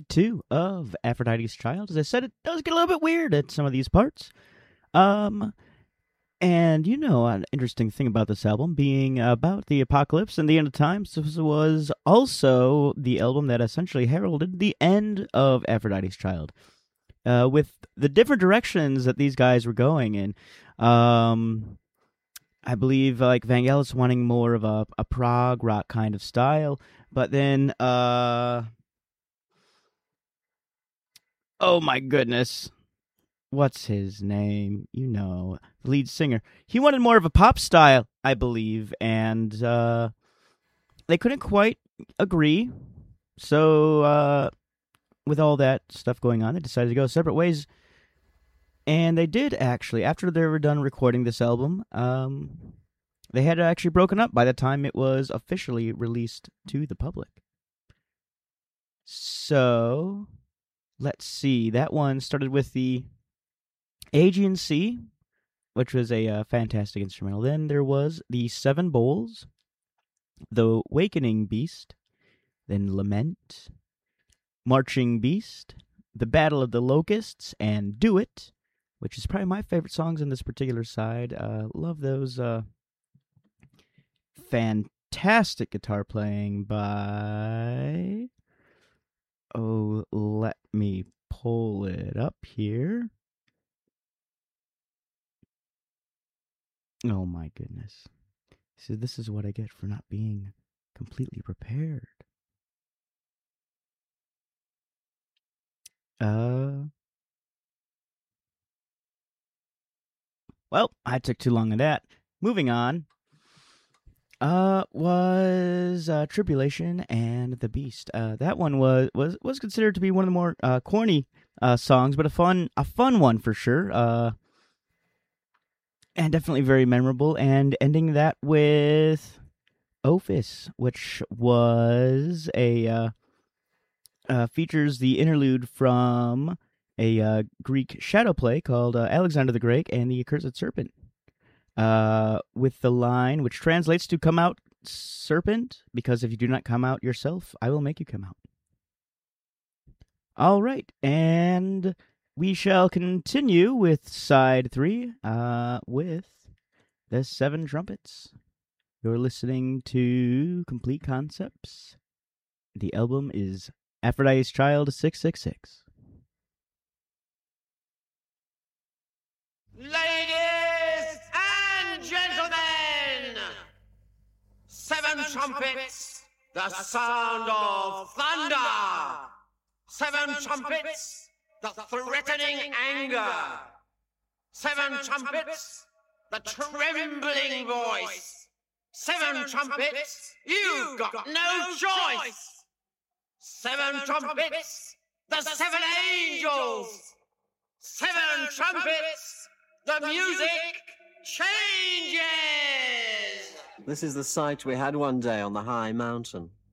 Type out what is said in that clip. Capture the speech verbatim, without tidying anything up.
side two of Aphrodite's Child. As I said, it does get a little bit weird at some of these parts. Um, and you know, an interesting thing about this album being about the apocalypse and the end of times, this was also the album that essentially heralded the end of Aphrodite's Child. Uh, with the different directions that these guys were going in. Um, I believe like Vangelis wanting more of a, a prog rock kind of style, but then, uh, oh my goodness, what's his name? You know, the lead singer. He wanted more of a pop style, I believe, and uh, they couldn't quite agree. So, uh, with all that stuff going on, they decided to go separate ways. And they did, actually. After they were done recording this album, um, they had actually broken up by the time it was officially released to the public. So, let's see. That one started with the Aegean Sea, which was a uh, fantastic instrumental. Then there was the Seven Bowls, the Wakening Beast, then Lament, Marching Beast, The Battle of the Locusts, and Do It, which is probably my favorite songs on this particular side. Uh, love those. Uh, fantastic guitar playing by... Oh, let me pull it up here. Oh my goodness. See, this is what I get for not being completely prepared. Uh... Well, I took too long on that. Moving on. Uh, was uh, Tribulation and the Beast. Uh, that one was, was was considered to be one of the more uh, corny uh, songs, but a fun a fun one for sure. Uh, and definitely very memorable. And ending that with Ophis, which was a uh, uh, features the interlude from a uh, Greek shadow play called uh, Alexander the Great and the Accursed Serpent. Uh, with the line, which translates to "Come out, serpent, because if you do not come out yourself, I will make you come out." All right, and we shall continue with side three, uh, with the Seven Trumpets. You're listening to Complete Concepts. The album is Aphrodite's Child six six six. Ladies and gentlemen, seven trumpets, the sound of thunder. Seven trumpets, the threatening anger. Seven trumpets, the trembling voice. Seven trumpets, you've got no choice. Seven trumpets, the seven angels. Seven trumpets, the music changes! This is the sight we had one day on the high mountain.